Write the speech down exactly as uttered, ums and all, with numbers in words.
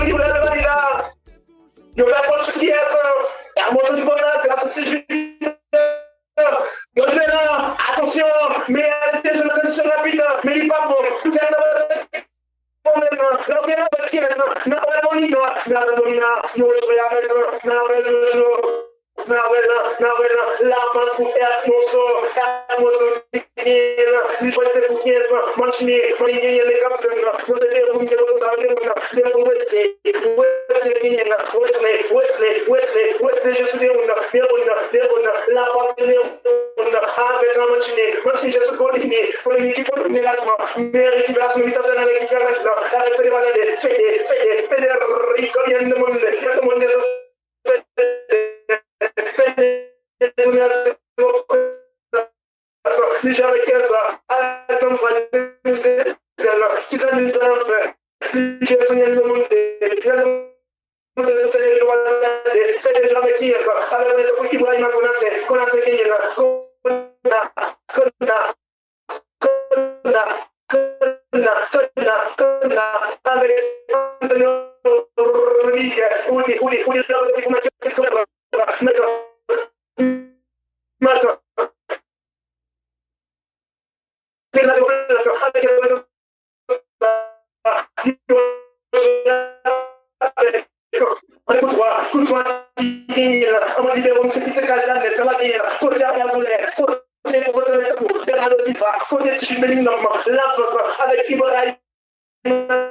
Yo vais faire ce qui est ça. Et à mon du bonheur, grâce au petit Yo je là, attention, mais c'est une transition rapide, mais il n'est pas bon. Tout ça, là, bien avec qui est ça? Non, non, non, non, non, non, yo je vais avec non, non, la passe pour Hermoso, Hermoso, il faut se bouquer ça, manchiner, manchiner les capitaines, vous savez, vous me dites, vous savez, vous Wesley, Wesley, Wesley, Wesley, Wesley, Wesley, je suis des rondes, des rondes, des rondes, la partie des rondes, avec un manchiner, manchiner, je suis coordonné, pour une équipe, pour une également, mais récupération, il t'attend avec l'équipe, avec les balades, faites, faites, faites, il y a le monde, il y a le monde déjà avec ça, attends, qui s'en est fait, qui est soigné le monde, c'est déjà avec qui est ça, avec Ibrahim Konaté, Konaté qui est là, Kona, Kona, Kona, Kona, Kona, Kona, avec Antonio Rodriguez, Uli, Uli, Uli, Uli, Maintenant, avec Ibrahim